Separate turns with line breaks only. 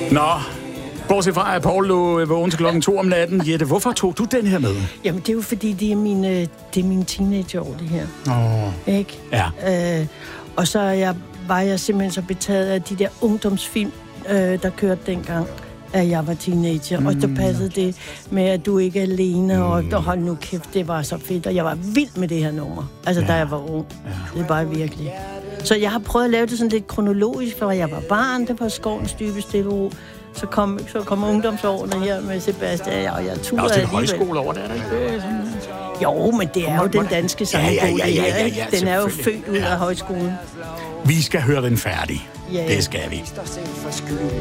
Nå, bortset fra, at Paul lå vågen til klokken 2 om natten. Jette, hvorfor tog du den her med?
Jamen, det er jo fordi, det er mine teenageår, det her. Ikke?
Ja.
Og så var jeg simpelthen så betaget af de der ungdomsfilm, der kørte dengang, at jeg var teenager. Og så passede det med, at du ikke er alene, og hold nu kæft, det var så fedt. Og jeg var vild med det her nummer, altså da jeg var ung. Ja. Det er bare virkelig. Så jeg har prøvet at lave det sådan lidt kronologisk, for jeg var barn, det var Skovens dybe stille ro. Så kom ungdomsårene her med Sebastian, og jeg turde
også en højskole over det, er der ikke?
Jo, men det er jo den danske sangbog, ja, den er jo født ud af højskolen.
Vi skal høre den færdig. Ja. Det skal vi.